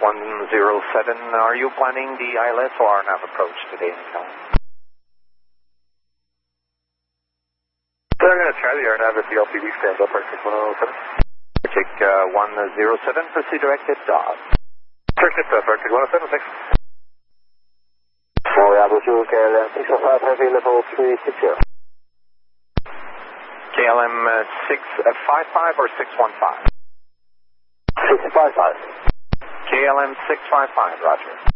are you planning the ILS or RNAV approach today in Calais? So I'm going to try the RNAV if the LPD stands up, Arctic 107. Arctic 107, proceed directed DOT. Directed DOT, Arctic 107, thanks. Small Yabo Zulu, KLM 615 Heavy, level 360. KLM 655 or 615? 655. KLM 655, roger.